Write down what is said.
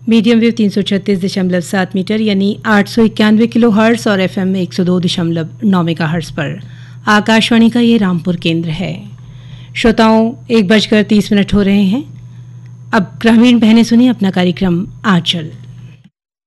Medium wave 336.7 metre यानी 891 kilo hertz और FM में 102.9 मेगाहर्ट्ज पर आकाशवाणी का ये रामपुर केंद्र है। श्रोताओं 1:30 हो रहे हैं। अब ग्रामीण बहनें सुनिए अपना कार्यक्रम आंचल।